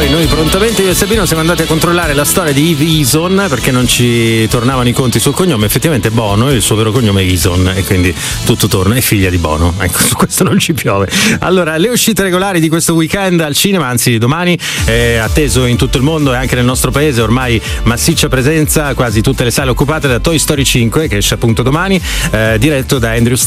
poi noi prontamente io e Sabino siamo andati a controllare la storia di Eve Eason perché non ci tornavano i conti sul cognome. Effettivamente Bono, il suo vero cognome è Eason e quindi tutto torna, è figlia di Bono, ecco, su questo non ci piove. Allora, le uscite regolari di questo weekend al cinema, anzi domani, atteso in tutto il mondo e anche nel nostro paese, ormai massiccia presenza, quasi tutte le sale occupate da Toy Story 5 che esce appunto domani, diretto da Andrew